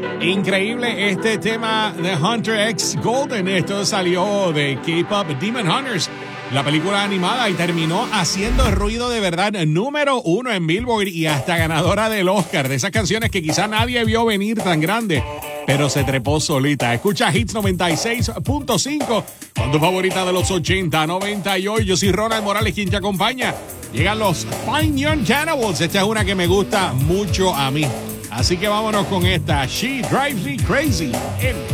Increíble este tema de Hunter X Golden. Esto salió de K-Pop Demon Hunters, la película animada, y terminó haciendo ruido de verdad. Número 1 en Billboard y hasta ganadora del Oscar. De esas canciones que quizá nadie vio venir tan grande, pero se trepó solita. Escucha Hits 96.5 con tu favorita de los 80, 98. Yo soy Ronald Morales, quien te acompaña. Llegan los Fine Young Cannibals. Esta es una que me gusta mucho a mí. Así que vámonos con esta. She Drives Me Crazy.